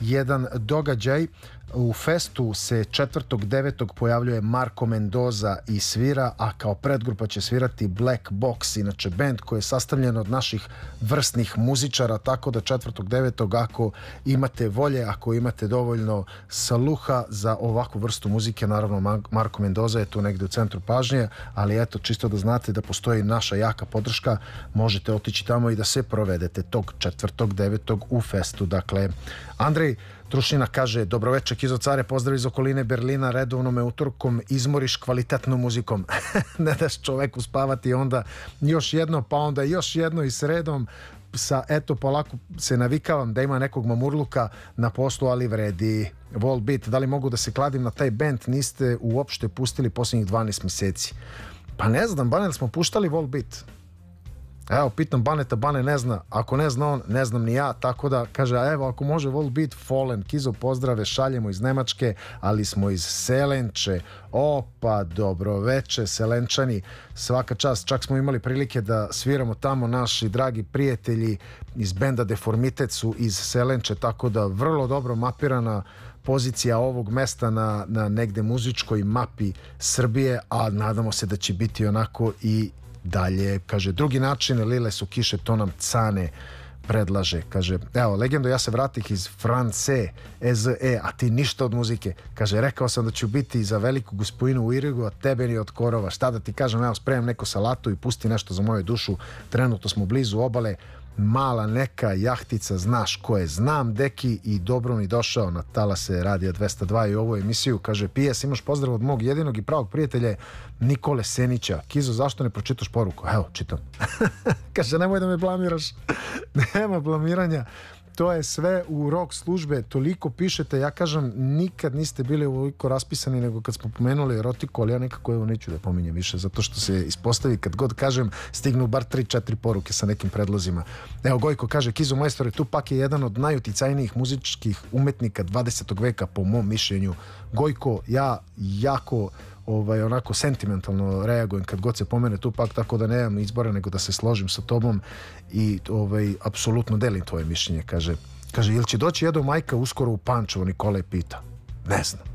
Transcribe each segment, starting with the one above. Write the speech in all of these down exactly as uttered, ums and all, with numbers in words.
jedan događaj. U festu se četvrtog devetog pojavljuje Marko Mendoza i svira, a kao predgrupa će svirati Black Box, inače band koji je sastavljen od naših vrsnih muzičara, tako da četvrtog devetog ako imate volje, ako imate dovoljno sluha za ovakvu vrstu muzike, naravno Marko Mendoza je tu negde u centru pažnje, ali eto, čisto da znate da postoji naša jaka podrška, možete otići tamo i da se provedete tog četvrtog devetog u festu. Dakle, Andrej Trušina kaže: dobroveče Kizo care, pozdrav iz okoline Berlina, redovno me utorkom izmoriš kvalitetnom muzikom. Ne daš čoveku spavati, onda još jedno, pa onda još jedno i sredom sa, eto, polako se navikavam da ima nekog mamurluka na poslu, ali vredi. Volbeat, da li mogu da se kladim na taj band, niste uopšte pustili posljednjih dvanaest mjeseci? Pa ne znam, Bane, smo puštali Volbeat? Evo, pitam Baneta, Bane ne zna, ako ne zna on, ne znam ni ja, tako da kaže, evo, ako može Volbeat, Fallen, Kizo, pozdrave, šaljemo iz Nemačke, ali smo iz Selenče. Opa, dobro veče, Selenčani, svaka čast, čak smo imali prilike da sviramo tamo, naši dragi prijatelji iz benda Deformitet su iz Selenče, tako da vrlo dobro mapirana pozicija ovog mesta na, na negde muzičkoj mapi Srbije, a nadamo se da će biti onako i dalje. Kaže, drugi način, lile su kiše, to nam Cane predlaže. Kaže, evo, legendo, ja se vratih iz France, E Z E, a ti ništa od muzike. Kaže, rekao sam da ću biti za veliku gospodinu u Irigu, a tebe ni od korova. Šta da ti kažem, evo, spremam neku salatu i pusti nešto za moju dušu. Trenutno smo blizu obale, mala neka jahtica, znaš ko je, znam deki i dobro mi došao na talase Radija dvesta dva i ovu emisiju. Kaže, P S, imaš pozdrav od mog jedinog i pravog prijatelja Nikole Senića. Kizo, zašto ne pročitaš poruku? Evo, čitam. Kaže, nemoj da me blamiraš. Nema blamiranja. To je sve u rok službe, toliko pišete, ja kažem, nikad niste bili ovoliko raspisani nego kad smo pomenuli erotiku, ali ja nekako evo neću da pominjem više, zato što se ispostavi kad god kažem, stignu bar tri četiri poruke sa nekim predlozima. Evo, Gojko kaže, Kizo majstore, Tupak je jedan od najuticajnijih muzičkih umetnika dvadesetog veka, po mom mišljenju. Gojko, ja jako ovaj, onako sentimentalno reagujem kad god se pomene Tupak, tako da nemam izbora nego da se složim sa tobom i ovaj, apsolutno delim tvoje mišljenje. Kaže, kaže, jel će doći Edo Majka uskoro u Pančevo, Nikola je pita. Ne znam.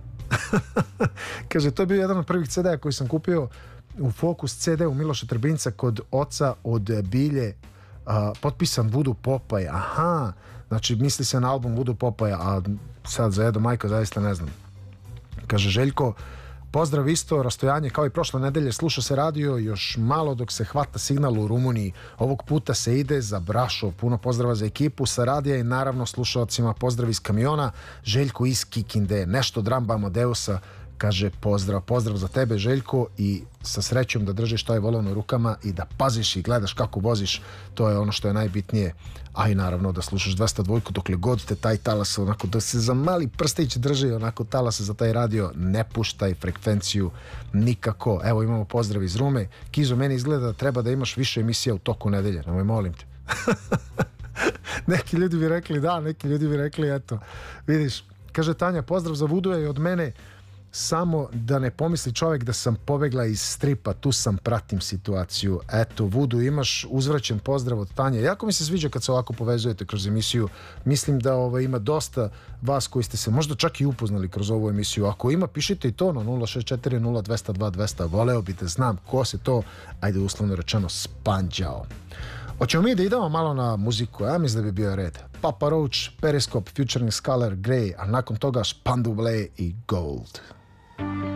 Kaže, to je bio jedan od prvih ce de-a koji sam kupio u Focus ce de u Miloša Trbinca kod oca od Bilje, a, potpisan Voodoo Popaj. Aha, znači misli se na album Voodoo Popaja, a sad za Edo Majka zaista ne znam. Kaže, Željko, pozdrav isto, rastojanje kao i prošle nedelje, sluša se radio još malo dok se hvata signal u Rumuniji. Ovog puta se ide za Brašov. Puno pozdrava za ekipu sa radija i naravno slušalcima pozdrav iz kamiona. Željko iz Kikinde, nešto dramba Amadeusa, kaže pozdrav, pozdrav za tebe Željko i sa srećom da držiš taj volan u rukama i da paziš i gledaš kako voziš, to je ono što je najbitnije, a i naravno da slušaš dvesta dva dokle god te taj talas, onako da se za mali prstić drži onako talasa za taj radio, ne puštaj frekvenciju nikako. Evo imamo pozdrav iz Rume. Kizo, meni izgleda da treba da imaš više emisija u toku nedelje, nemoj, molim te. Neki ljudi bi rekli da, neki ljudi bi rekli eto, vidiš. Kaže Tanja, pozdrav za Vuduja i od mene, samo da ne pomisli čovjek da sam pobegla iz stripa, tu sam, pratim situaciju. Eto, Vudu, imaš uzvraćen pozdrav od Tanje. Jako mi se sviđa kad se ovako povezujete kroz emisiju. Mislim da ovaj, ima dosta vas koji ste se možda čak i upoznali kroz ovu emisiju. Ako ima, pišite i to na nula šest četiri nula dva nula dva dva nula nula. Voleo bi da znam ko se to, ajde uslovno rečeno, spanđao. Hoćemo mi da idemo malo na muziku, ja mislim da bi bio red. Papa Roach, Periscope, Futuring Scholar, Grey, a nakon toga Spandau Ballet i Gold.